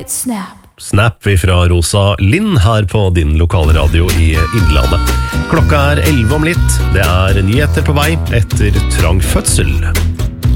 great snap. Snap fra Rosa Linn her på din lokale radio i Innlandet. Klokka 11 om litt. Det nyheter på vei etter trang fødsel.